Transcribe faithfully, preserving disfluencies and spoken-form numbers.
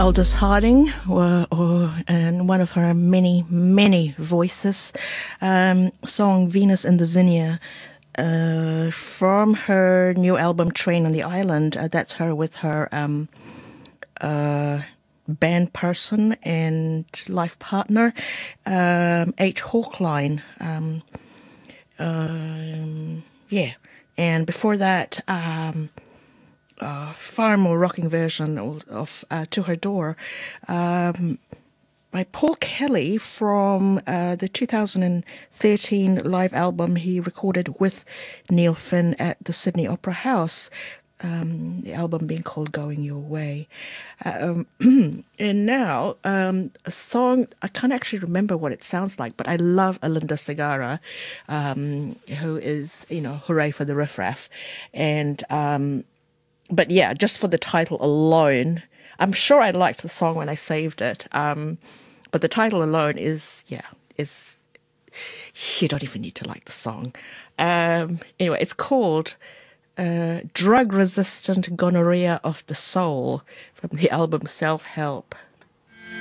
Aldous Harding, or, or, and one of her many, many voices, um, song Venus in the Zinnia, uh, from her new album Train on the Island. Uh, that's her with her um, uh, band person and life partner, um, H. Hawkline. Um, um, yeah, and before that, um, uh, far more rocking version of, of uh, To Her Door, um, by Paul Kelly from uh, the two thousand thirteen live album he recorded with Neil Finn at the Sydney Opera House. Um, the album being called Going Your Way. Um, and now, um, a song, I can't actually remember what it sounds like, but I love Alinda Sagara, um, who is, you know, hooray for the riffraff. And, um, but yeah, just for the title alone, I'm sure I liked the song when I saved it. Um, but the title alone is, yeah, is, you don't even need to like the song. Um, anyway, it's called Uh, Drug Resistant Gonorrhea of the Soul from the album Self-Help.